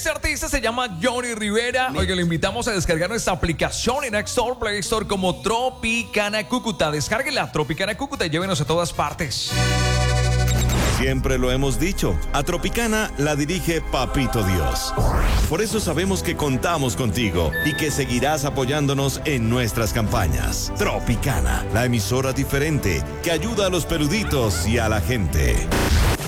Este artista se llama Johnny Rivera. Oiga, le invitamos a descargar nuestra aplicación en App Store, Play Store como Tropicana Cúcuta. Descárguela, Tropicana Cúcuta, y llévenos a todas partes. Siempre lo hemos dicho, a Tropicana la dirige Papito Dios. Por eso sabemos que contamos contigo y que seguirás apoyándonos en nuestras campañas. Tropicana, la emisora diferente que ayuda a los peluditos y a la gente.